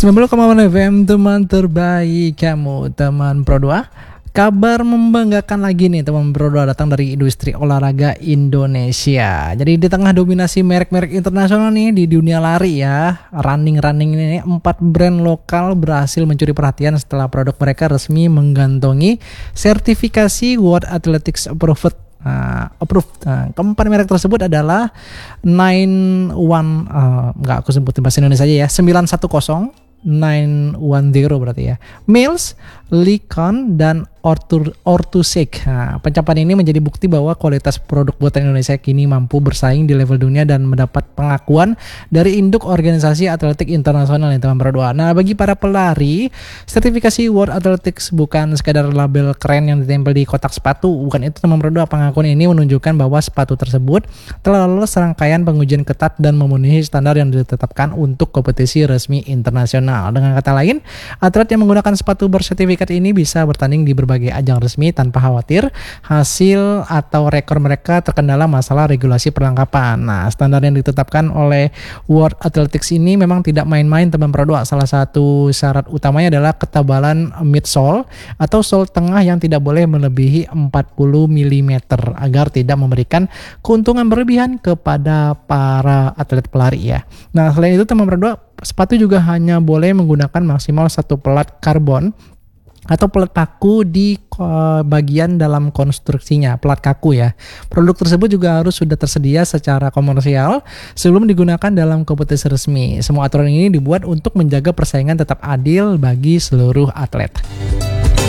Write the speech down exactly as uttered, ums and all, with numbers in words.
sembilan puluh koma delapan F M, teman terbaik kamu, teman Pro dua. Kabar membanggakan lagi nih teman Pro dua datang dari industri olahraga Indonesia. Jadi di tengah dominasi merek-merek internasional nih di dunia lari ya, running-running ini empat brand lokal berhasil mencuri perhatian setelah produk mereka resmi menggantongi sertifikasi World Athletics Approved. Uh, approved. Nah, keempat merek tersebut adalah nine one uh, nggak aku sebutin bahasa Indonesia aja ya, sembilan satu nol nine one zero berarti ya. Mills, Likon dan Ortu Ortusek. Nah, pencapaian ini menjadi bukti bahwa kualitas produk buatan Indonesia kini mampu bersaing di level dunia dan mendapat pengakuan dari induk organisasi atletik internasional yang teman Pro dua. Nah, bagi para pelari, sertifikasi World Athletics bukan sekadar label keren yang ditempel di kotak sepatu. Bukan itu teman Pro dua. Pengakuan ini menunjukkan bahwa sepatu tersebut telah lolos serangkaian pengujian ketat dan memenuhi standar yang ditetapkan untuk kompetisi resmi internasional. Dengan kata lain, atlet yang menggunakan sepatu bersertifikat ini bisa bertanding di berbagai sebagai ajang resmi tanpa khawatir hasil atau rekor mereka terkendala masalah regulasi perlengkapan. Nah, standar yang ditetapkan oleh World Athletics ini memang tidak main-main teman Pro dua. Salah satu syarat utamanya adalah ketebalan midsole atau sole tengah yang tidak boleh melebihi empat puluh milimeter agar tidak memberikan keuntungan berlebihan kepada para atlet pelari ya. Nah, selain itu teman Pro dua, sepatu juga hanya boleh menggunakan maksimal satu pelat karbon atau pelat kaku di bagian dalam konstruksinya, pelat kaku ya. Produk tersebut juga harus sudah tersedia secara komersial sebelum digunakan dalam kompetisi resmi. Semua aturan ini dibuat untuk menjaga persaingan tetap adil bagi seluruh atlet.